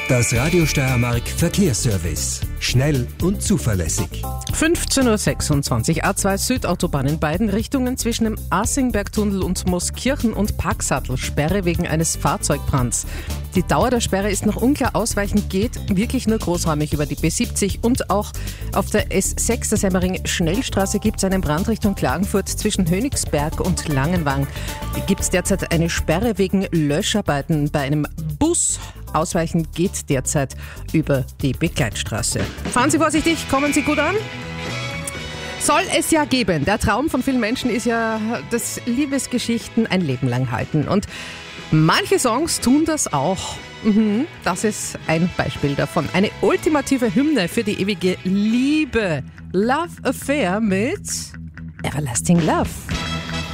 Das Radio Steiermark Verkehrsservice. Schnell und zuverlässig. 15.26 Uhr, A2 Südautobahn in beiden Richtungen zwischen dem Asingbergtunnel und Mooskirchen und Packsattel. Sperre wegen eines Fahrzeugbrands. Die Dauer der Sperre ist noch unklar. Ausweichen geht wirklich nur großräumig über die B70 und auch auf der S6 der Semmering-Schnellstraße gibt es einen Brand Richtung Klagenfurt zwischen Hönigsberg und Langenwang. Gibt es derzeit eine Sperre wegen Löscharbeiten bei einem Bus. Ausweichen geht derzeit über die Begleitstraße. Fahren Sie vorsichtig, kommen Sie gut an. Soll es ja geben. Der Traum von vielen Menschen ist ja, dass Liebesgeschichten ein Leben lang halten. Und manche Songs tun das auch. Das ist ein Beispiel davon. Eine ultimative Hymne für die ewige Liebe. Love Affair mit Everlasting Love.